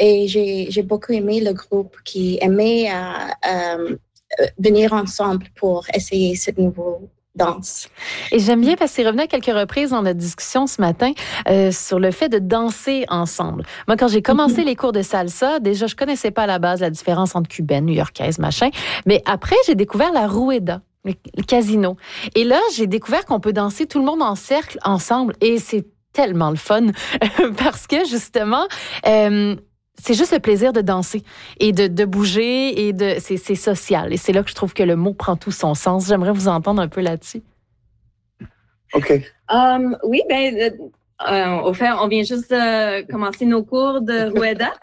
Et j'ai beaucoup aimé le groupe qui aimait venir ensemble pour essayer cette nouvelle danse. Et j'aime bien parce que c'est revenu à quelques reprises dans notre discussion ce matin sur le fait de danser ensemble. Moi, quand j'ai commencé les cours de salsa, déjà, je connaissais pas à la base la différence entre cubaine, new-yorkaise, machin. Mais après, j'ai découvert la rueda, le casino. Et là, j'ai découvert qu'on peut danser tout le monde en cercle ensemble. Et c'est tellement le fun parce que, justement... c'est juste le plaisir de danser et de bouger et c'est social. Et c'est là que je trouve que le mot prend tout son sens. J'aimerais vous entendre un peu là-dessus. OK. Oui, au fait, on vient juste de commencer nos cours de Rueda.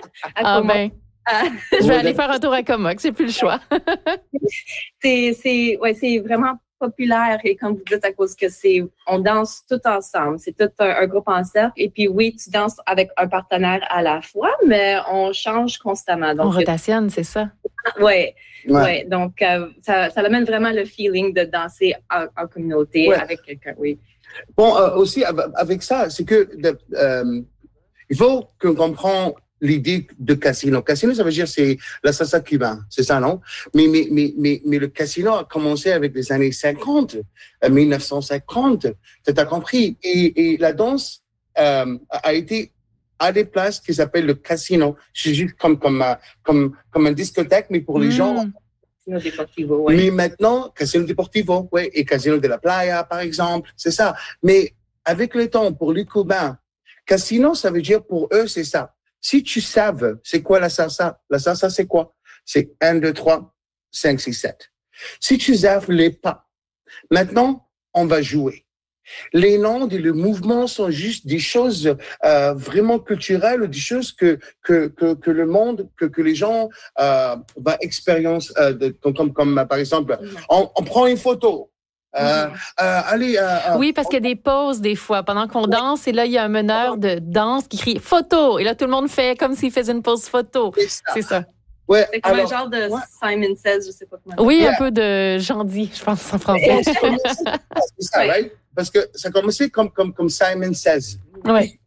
Je vais aller faire un tour à Comox, j'ai plus le choix. C'est vraiment populaire et comme vous dites à cause que on danse tout ensemble, c'est tout un groupe en cercle et puis oui, tu danses avec un partenaire à la fois, mais on change constamment. Donc, on rotationne, c'est ça? Ouais. Donc ça amène vraiment le feeling de danser en communauté avec quelqu'un, oui. Bon, aussi avec ça, c'est que il faut qu'on comprenne l'idée de casino. Casino, ça veut dire c'est la salsa cubaine, c'est ça, non? Mais le casino a commencé avec les années 50, 1950, tu as compris? Et la danse a été à des places qui s'appellent le casino. C'est juste comme un discothèque, mais pour les gens. Casino Deportivo, oui. Mais maintenant, Casino Deportivo, oui, et Casino de la Playa, par exemple, c'est ça. Mais avec le temps, pour les Cubains, casino, ça veut dire pour eux, c'est ça. Si tu savais, c'est quoi la salsa? La salsa, c'est quoi? C'est 1, 2, 3, 5, 6, 7. Si tu savais les pas, maintenant, on va jouer. Les noms et le mouvement sont juste des choses vraiment culturelles, des choses que le monde, que les gens vont expérience, comme par exemple, on prend une photo. Oui, parce qu'il y a des pauses des fois pendant qu'on danse et là il y a un meneur de danse qui crie photo et là tout le monde fait comme s'il faisait une pause photo. C'est ça. Ouais, c'est comme un genre de Simon Says, je sais pas comment. Oui, un peu de Jandy, je pense en français. C'est ça, right? Parce que ça a commencé comme Simon Says. Oui.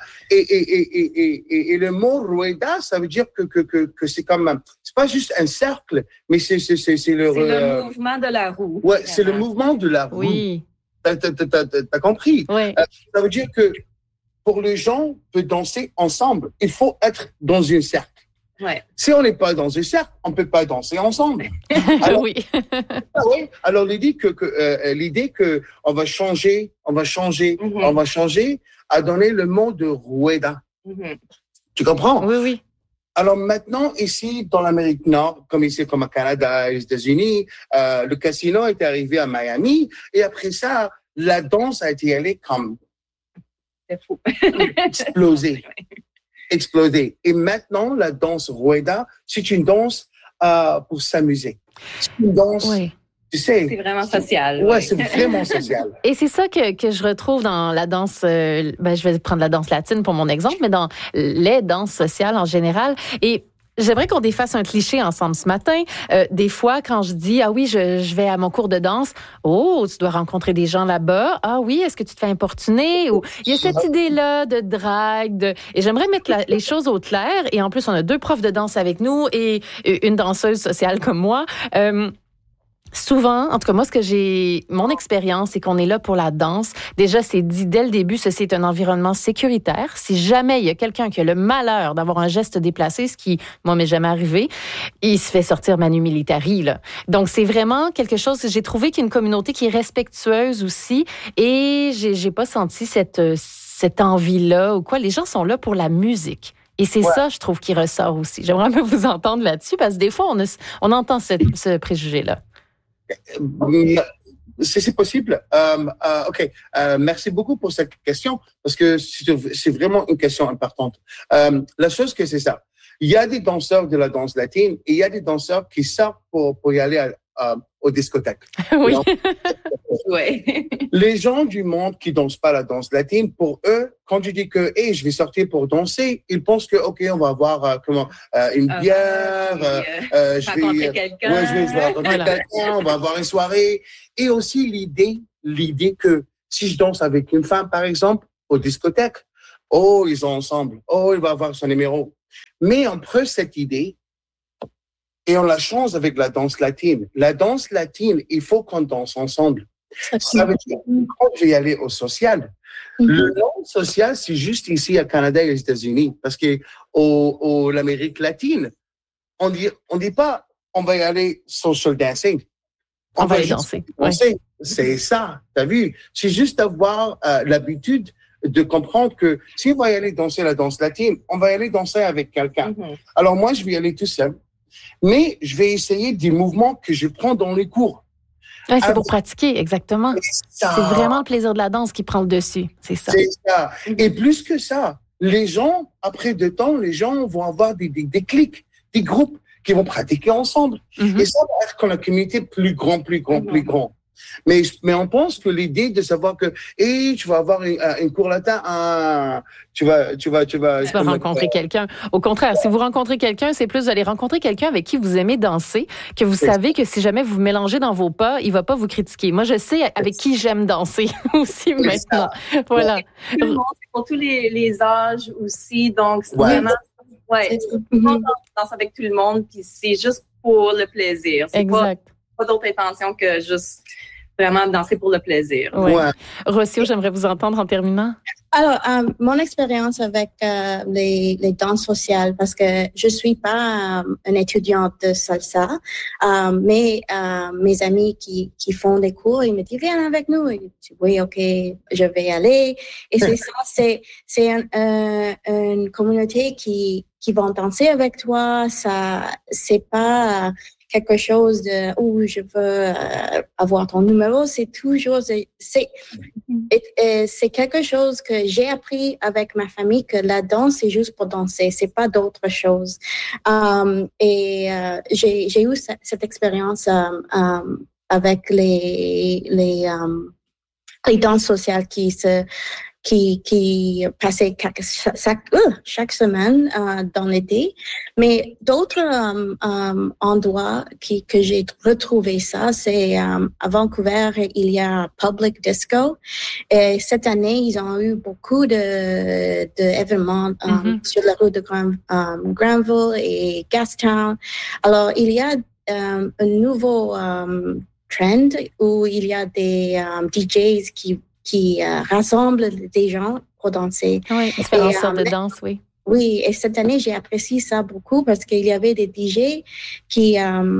Et le mot rueda, ça veut dire que c'est comme, c'est pas juste un cercle, mais c'est le mouvement de la roue. Ouais, c'est le mouvement de la roue. Oui. T'as compris? Oui. Ça veut dire que pour les gens de danser ensemble, il faut être dans un cercle. Ouais. Si on n'est pas dans un cercle, on peut pas danser ensemble. Alors, oui. Alors l'idée que on va changer, a donné le mot de rueda. Tu comprends? Oui, oui. Alors maintenant, ici, dans l'Amérique Nord, comme ici, comme au Canada, les États-Unis, le casino est arrivé à Miami, et après ça, la danse a été allée comme exploser. Et maintenant, la danse rueda, c'est une danse pour s'amuser. C'est une danse... Oui. Tu sais, c'est vraiment social. Ouais, c'est vraiment social. Et c'est ça que je retrouve dans la danse, je vais prendre la danse latine pour mon exemple, mais dans les danses sociales en général. Et j'aimerais qu'on défasse un cliché ensemble ce matin. Des fois, quand je dis, ah oui, je vais à mon cours de danse, oh, tu dois rencontrer des gens là-bas. Ah oui, est-ce que tu te fais importuner? Ou il y a cette idée-là de drague. Et j'aimerais mettre les choses au clair. Et en plus, on a 2 profs de danse avec nous et une danseuse sociale comme moi. Souvent, en tout cas, moi, mon expérience, c'est qu'on est là pour la danse. Déjà, c'est dit dès le début, ceci est un environnement sécuritaire. Si jamais il y a quelqu'un qui a le malheur d'avoir un geste déplacé, ce qui, moi, m'est jamais arrivé, il se fait sortir manu militari, là. Donc, c'est vraiment quelque chose, j'ai trouvé qu'il y a une communauté qui est respectueuse aussi et j'ai pas senti cette envie-là ou quoi. Les gens sont là pour la musique. Et c'est ça, je trouve, qui ressort aussi. J'aimerais un peu vous entendre là-dessus parce que des fois, on entend ce préjugé-là. C'est possible. OK. Merci beaucoup pour cette question parce que c'est vraiment une question importante. La chose que c'est ça. Il y a des danseurs de la danse latine et il y a des danseurs qui sortent pour y aller aux discothèques. Oui. Ouais. Les gens du monde qui dansent pas la danse latine, pour eux, quand je dis que je vais sortir pour danser, ils pensent que on va avoir une bière, je vais rencontrer quelqu'un, on va avoir une soirée, et aussi l'idée que si je danse avec une femme par exemple aux discothèques, ils sont ensemble, il va avoir son numéro. Mais on prend cette idée et on la change avec la danse latine. La danse latine, il faut qu'on danse ensemble. Ça veut dire, quand je vais aller au social, le nom social, c'est juste ici au Canada et aux États-Unis. Parce que l'Amérique latine, on dit pas, on va y aller social dancing. On va y danser. Ouais. C'est ça, t'as vu? C'est juste avoir l'habitude de comprendre que si on va y aller danser la danse latine, on va y aller danser avec quelqu'un. Alors moi, je vais y aller tout seul. Mais je vais essayer des mouvements que je prends dans les cours. Ouais, c'est pour pratiquer, exactement. C'est vraiment le plaisir de la danse qui prend le dessus, c'est ça. C'est ça. Et plus que ça, les gens, après 2 temps, les gens vont avoir des clics, des groupes qui vont pratiquer ensemble. Et ça va être quand la communauté plus grand. Mais on pense que l'idée de savoir que tu vas avoir un cours latin, tu vas rencontrer quelqu'un. Au contraire, si vous rencontrez quelqu'un, c'est plus d'aller rencontrer quelqu'un avec qui vous aimez danser, que vous savez que si jamais vous mélangez dans vos pas, il va pas vous critiquer. Moi, je sais avec qui j'aime danser aussi maintenant. Voilà. Tout le monde, c'est pour tous les âges aussi, donc c'est vraiment tout le monde danse avec tout le monde, puis c'est juste pour le plaisir. C'est pas d'autre intention que juste vraiment danser pour le plaisir. Rocio, j'aimerais vous entendre en terminant. Alors, mon expérience avec les danses sociales, parce que je suis pas une étudiante de salsa, mais mes amis qui font des cours, ils me disent viens avec nous. Et je dis, oui, ok, je vais y aller. Et c'est ça, c'est une communauté qui vont danser avec toi. Ça, c'est pas quelque chose de où je veux avoir ton numéro. C'est toujours c'est quelque chose que j'ai appris avec ma famille, que la danse c'est juste pour danser, c'est pas d'autre chose. J'ai eu cette expérience avec les danses sociales qui passaient chaque semaine dans l'été. Mais d'autres endroits que j'ai retrouvé ça, c'est à Vancouver, il y a Public Disco. Et cette année, ils ont eu beaucoup d'événements sur la rue de Granville et Gastown. Alors, il y a un nouveau trend où il y a des DJs qui rassemble des gens pour danser. Oui, différentes sortes de danse, oui. Oui, et cette année, j'ai apprécié ça beaucoup parce qu'il y avait des DJ qui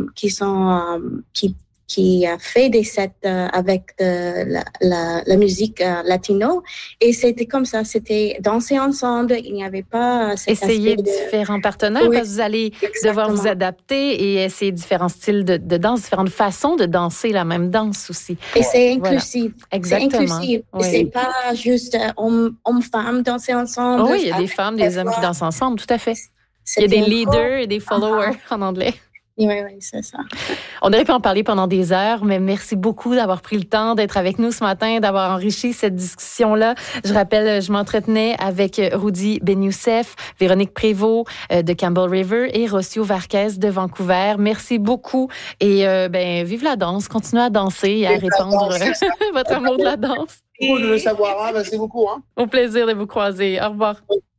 a fait des sets avec la musique latino. Et c'était comme ça, c'était danser ensemble. Il n'y avait pas... Essayer différents partenaires parce que vous allez devoir vous adapter et essayer différents styles de danse, différentes façons de danser la même danse aussi. Et c'est inclusif. Voilà. Exactement. C'est inclusif. Oui. C'est pas juste hommes-femmes danser ensemble. Oh oui, il y a des femmes, des hommes qui dansent ensemble, tout à fait. Il y a des leaders et des followers en anglais. Oui, c'est ça. On aurait pu en parler pendant des heures, mais merci beaucoup d'avoir pris le temps d'être avec nous ce matin, d'avoir enrichi cette discussion-là. Je rappelle, je m'entretenais avec Rudy Ben-Youssef, Véronique Prévost de Campbell River et Rocio Varquez de Vancouver. Merci beaucoup et vive la danse, continuez à danser et à répandre votre amour de la danse. Je veux savoir, merci beaucoup. Au plaisir de vous croiser. Au revoir.